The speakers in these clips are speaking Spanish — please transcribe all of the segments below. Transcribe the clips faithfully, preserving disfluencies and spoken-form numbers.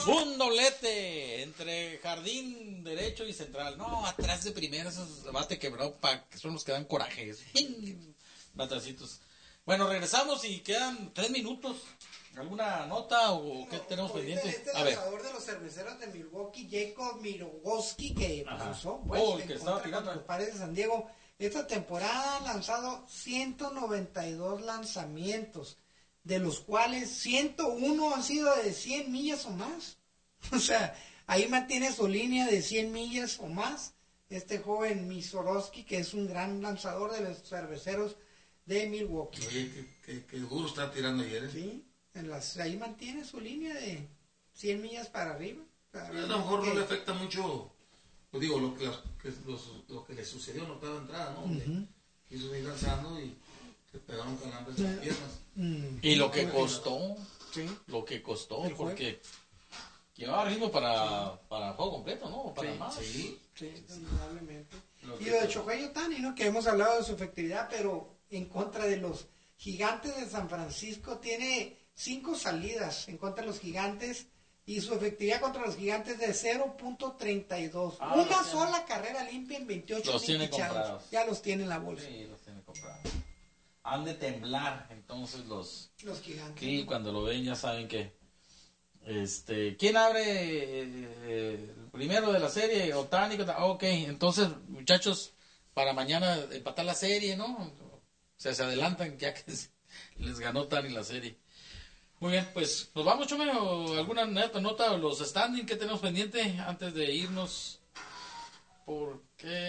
Un doblete entre jardín derecho y central. No, atrás de primera, esos bate quebró, pa, que son los que dan coraje. Batacitos. Bueno, regresamos y quedan tres minutos. ¿Alguna nota o no, qué tenemos pendiente? Este A ver. lanzador de los cerveceros de Milwaukee, Jacob Mirowski, que usó, pues, oh, el que estaba tirando los Padres de San Diego. Esta temporada ha lanzado ciento noventa y dos lanzamientos, de los cuales ciento uno han sido de cien millas o más. O sea, ahí mantiene su línea de cien millas o más. Este joven Misorowski, que es un gran lanzador de los cerveceros de Milwaukee. Oye, qué, qué, qué duro está tirando ayer, ¿eh? Sí, en las, ahí mantiene su línea de cien millas para arriba. A lo mejor que... no le afecta mucho, pues digo, lo que, que los, lo que le sucedió en la octava entrada, ¿no? Uh-huh. Quiso ir lanzando y se pegaron calambres en las piernas. Uh-huh. Y lo que costó, sí. lo que costó, porque llevaba ritmo para, para juego completo, ¿no? Para sí, más. Sí, sí, indudablemente. Lo y lo de Shohei Ohtani, ¿no? Que hemos hablado de su efectividad, pero en contra de los Gigantes de San Francisco tiene cinco salidas en contra de los Gigantes y su efectividad contra los Gigantes de cero punto treinta y dos. Ah, Una sola carrera limpia en veintiocho los tiene comprados. Ya los tiene en la bolsa. Sí, los tiene comprados. Han de temblar entonces los, los Gigantes. Sí, ¿no? Cuando lo ven ya saben que este, ¿quién abre eh, el primero de la serie? Ohtani. Ok, entonces muchachos, para mañana empatar la serie, ¿no? O sea, se adelantan ya que les ganó Ohtani la serie. Muy bien, pues nos vamos, Chome, o alguna nota, nota o los standing que tenemos pendiente antes de irnos. Porque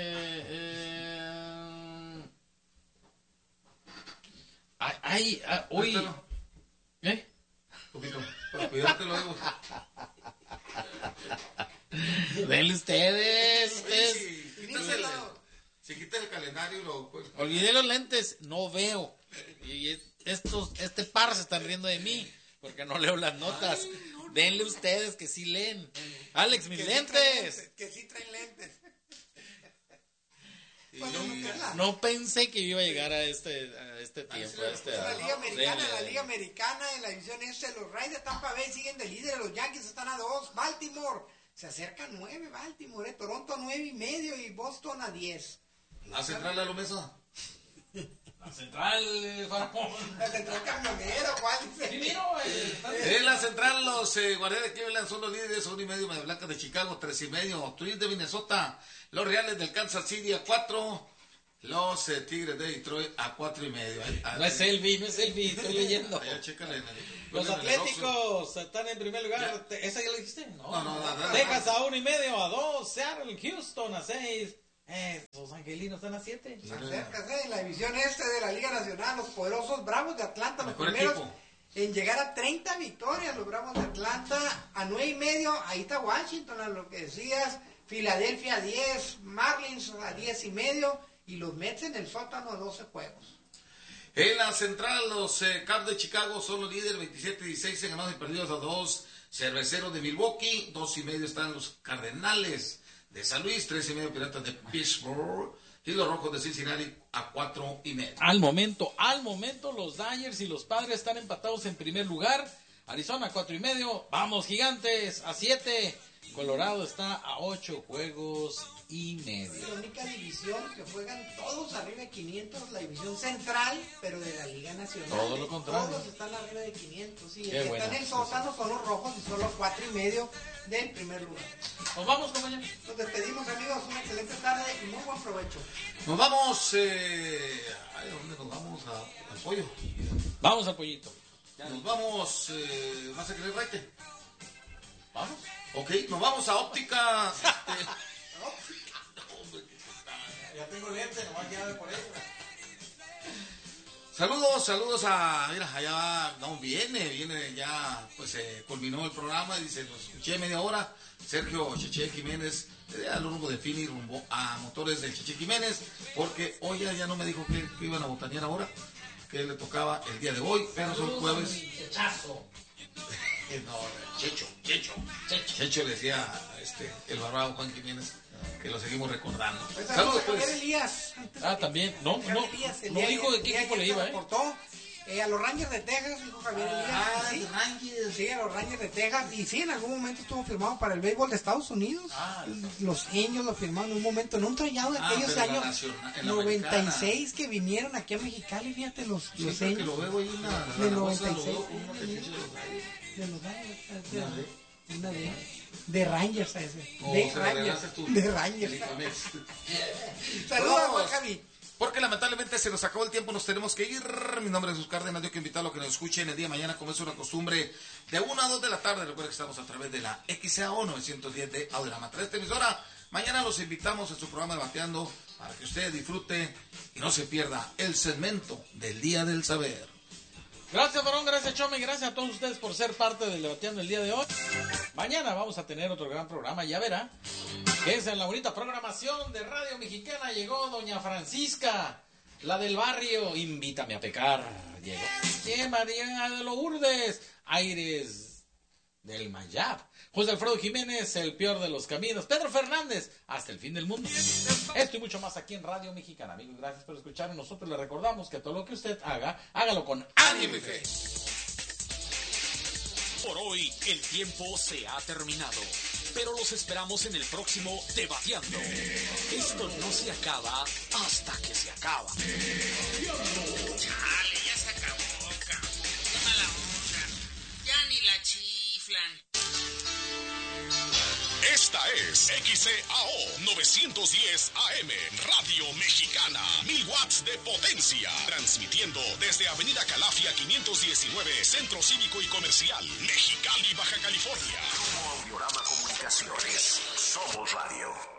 eh, hay, hay, hay hoy ¿eh? Un poquito, para cuidártelo, digo. Denle ustedes. Oye, si, quitas el, si quitas el calendario, lo, pues, olvidé los lentes, no veo. Y estos, este par se están riendo de mí porque no leo las notas. Ay, no, no. Denle ustedes que sí leen. Alex, mis que lentes. Sí lentes. Que sí traen lentes. Bueno, no, no pensé que iba a llegar a este, a este tiempo. A este, la a, Liga Americana, de, la Liga Americana, en la división este, los Rays de Tampa Bay siguen de líderes, los Yankees están a dos, Baltimore se acerca a nueve, Baltimore, eh, Toronto a nueve y medio y Boston a diez. ¿La central a lo mesa? La central, eh, Farmón. La central camionero, ¿cuál dice? Sí, miro, eh, en la central, los eh, Guardianes de Cleveland son los líderes, uno y medio, Media Blanca de Chicago, tres y medio, Twins de Minnesota, los Reales del Kansas City a cuatro, los eh, Tigres de Detroit a cuatro y medio. Ahí, no es Elvi, no es Elvi, estoy leyendo. Allá, chécale, los Atléticos están en primer lugar. ¿Ya? ¿Esa ya lo dijiste? No, no, no, no, no Texas no, no. a uno y medio, a dos, Seattle, Houston a seis. Eh, los angelinos están a siete. Acércase en la división este de la Liga Nacional, los poderosos Bravos de Atlanta, los primeros equipo en llegar a treinta victorias, los Bravos de Atlanta a nueve y medio, ahí está Washington, a lo que decías, Filadelfia a diez, Marlins a diez y medio y los Mets en el sótano a doce juegos. En la central, los eh, Cubs de Chicago son los líderes, veintisiete y dieciséis en ganados y perdidos a dos, Cerveceros de Milwaukee, dos y medio están los Cardenales de San Luis, tres y medio Piratas de Pittsburgh y los Rojos de Cincinnati a cuatro y medio. Al momento, al momento los Dodgers y los Padres están empatados en primer lugar. Arizona a cuatro y medio, vamos Gigantes a siete. Colorado está a ocho juegos y medio. Es la única división que juegan todos arriba de quinientos, la división central, pero de la Liga Nacional. Todo lo contrario. Todos están arriba de quinientos. Sí, Qué el que buena. está en el sótano son los Rojos y son los cuatro y medio del primer lugar. Nos vamos, compañeros. Nos despedimos, amigos. Una excelente tarde y muy buen provecho. Nos vamos. Eh, ¿A dónde nos vamos? A, al pollo. Vamos al pollito. Ya nos vamos. Eh, ¿Vas a querer raite? Vamos. Ok, nos vamos a óptica. Este, ya tengo lente, nomás ya por eso. Saludos, saludos a, mira, allá va, no, viene, viene ya, pues eh, culminó el programa, dice, lo escuché media hora, Sergio Cheche Jiménez, le da el rumbo de Fini, rumbo a motores del Cheche Jiménez, porque hoy ya, ya no me dijo que, que iban a botanear ahora, que le tocaba el día de hoy, pero son jueves. Chechazo. No, Checho, Checho, Checho, Checho le decía este, el barbado Juan Jiménez, que lo seguimos recordando. Pues, saludos, pues. Elías. Ah, también. No, no, Elías, no dijo de qué equipo le iba, ¿eh? Reportó Eh, a los Rangers de Texas, dijo Javier Elías. Ah, sí, Rangers. sí, a los Rangers de Texas. Y sí, en algún momento estuvo firmado para el béisbol de Estados Unidos. Ah, los Angels lo firmaron en un momento, en un tryout de Ah, aquellos pero en la años nacional- en la noventa y seis americana. que vinieron aquí a Mexicali, fíjate, los, Sí, los porque Angels. lo veo ahí en la De Zaragoza, noventa y lo seis, veo con unos sí, techos de los Rangers. De los Rangers, de, Una de- una de, de Rangers a ese. O de se la Rangers. regalaste tú. De Rangers. El Iconex. Saludos, Vamos. Juan Javi. Porque lamentablemente se nos acabó el tiempo, nos tenemos que ir. Mi nombre es Jesús Cárdenas, yo quiero invitarlo a que nos escuchen el día de mañana, como es una costumbre, de una a dos de la tarde. Recuerden que estamos a través de la X A O novecientos diez de Audiorama tres, esta emisora. Mañana los invitamos a su programa de Bateando para que usted disfrute y no se pierda el segmento del Día del Saber. Gracias, Barón, gracias, Chome, gracias a todos ustedes por ser parte del Debateando el día de hoy. Mañana vamos a tener otro gran programa, ya verá, que es en la bonita programación de Radio Mexicana. Llegó doña Francisca, la del barrio, invítame a pecar. Llegó sí, María de Lourdes, Aires del Mayab, José Alfredo Jiménez, el peor de los caminos, Pedro Fernández, hasta el fin del mundo. Esto y mucho más aquí en Radio Mexicana. Amigos, gracias por escuchar. Nosotros le recordamos que todo lo que usted haga, hágalo con ánimo y fe. Por hoy el tiempo se ha terminado, pero los esperamos en el próximo Debateando. Esto no se acaba hasta que se acaba. Chale, ya se acabó, cabrón. Qué mala onda. Ya ni la chiflan. Esta es X E A O novecientos diez A M, Radio Mexicana, mil watts de potencia, transmitiendo desde Avenida Calafia quinientos diecinueve, Centro Cívico y Comercial, Mexicali, Baja California. Audiorama Comunicaciones. Somos radio.